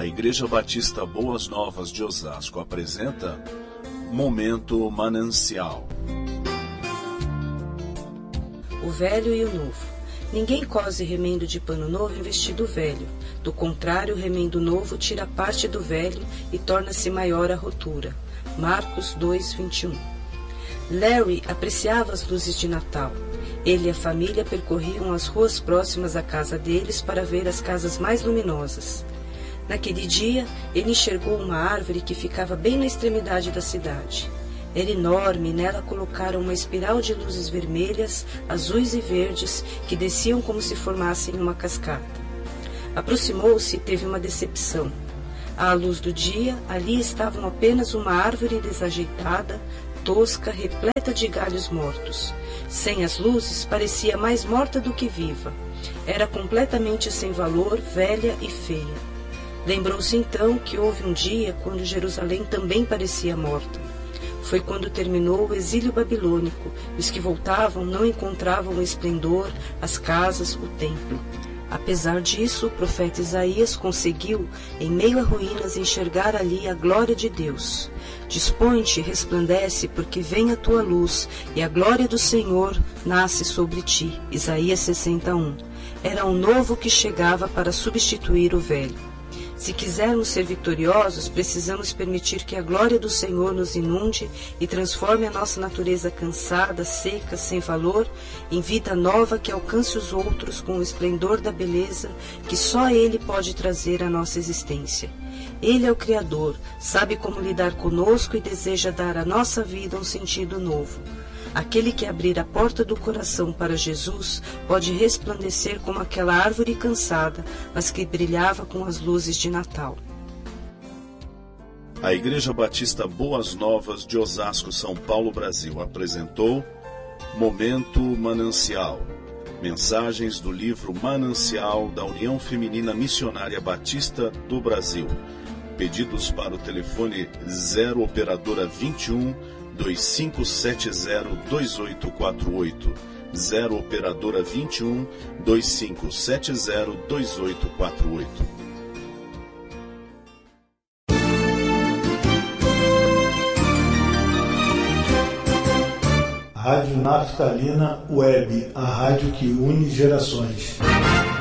Igreja Batista Boas Novas de Osasco apresenta Momento Manancial. O velho e o novo. Ninguém cose remendo de pano novo em vestido velho. Do contrário, o remendo novo tira parte do velho e torna-se maior a rotura. Marcos 2:21. Larry apreciava as luzes de Natal. Ele e a família percorriam as ruas próximas à casa deles para ver as casas mais luminosas. Naquele dia, ele enxergou uma árvore que ficava bem na extremidade da cidade. Era enorme e nela colocaram uma espiral de luzes vermelhas, azuis e verdes que desciam como se formassem uma cascata. Aproximou-se e teve uma decepção. À luz do dia, ali estavam apenas uma árvore desajeitada, tosca, repleta de galhos mortos. Sem as luzes, parecia mais morta do que viva. Era completamente sem valor, velha e feia. Lembrou-se então que houve um dia quando Jerusalém também parecia morta. Foi quando terminou o exílio babilônico, e os que voltavam não encontravam o esplendor, as casas, o templo. Apesar disso, o profeta Isaías conseguiu, em meio a ruínas, enxergar ali a glória de Deus. Dispõe-te, resplandece, porque vem a tua luz, e a glória do Senhor nasce sobre ti. Isaías 61. Era um novo que chegava para substituir o velho. Se quisermos ser vitoriosos, precisamos permitir que a glória do Senhor nos inunde e transforme a nossa natureza cansada, seca, sem valor, em vida nova que alcance os outros com o esplendor da beleza que só Ele pode trazer à nossa existência. Ele é o Criador, sabe como lidar conosco e deseja dar à nossa vida um sentido novo. Aquele que abrir a porta do coração para Jesus pode resplandecer como aquela árvore cansada, mas que brilhava com as luzes de Natal. A Igreja Batista Boas Novas de Osasco, São Paulo, Brasil apresentou Momento Manancial. Mensagens do livro Manancial da União Feminina Missionária Batista do Brasil. Pedidos para o telefone 0 operadora 21 2570-2848, 0 operadora 21 2570-2848. Rádio Naftalina Web, a rádio que une gerações.